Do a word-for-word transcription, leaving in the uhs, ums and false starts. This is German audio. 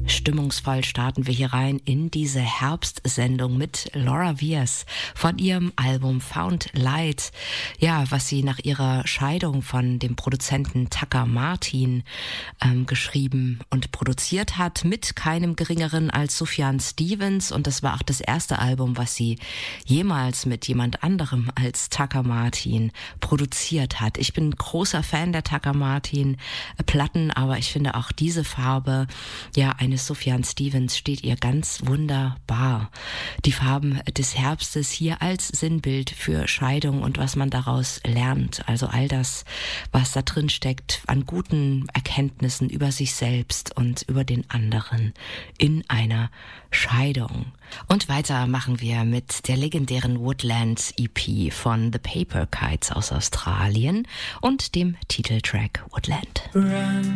Stimmungsvoll starten wir hier rein in diese Herbstsendung mit Laura Weirs von ihrem Album Found Light. Ja, was sie nach ihrer Scheidung von dem Produzenten Tucker Martin ähm, geschrieben und produziert hat, mit keinem geringeren als Sufjan Stevens. Und das war auch das erste Album, was sie jemals mit jemand anderem als Tucker Martin produziert hat. Ich bin großer Fan der Tucker Martin Platten, aber ich finde auch diese Farbe, ja, eines Sufjan Stevens steht ihr ganz wunderbar. Die Farben des Herbstes hier als Sinnbild für Scheidung und was man daraus lernt. Also all das, was da drin steckt an guten Erkenntnissen über sich selbst und über den anderen in einer Scheidung. Und weiter machen wir mit der legendären Woodland E P von The Paper Kites aus Australien und dem Titeltrack Woodland. Run.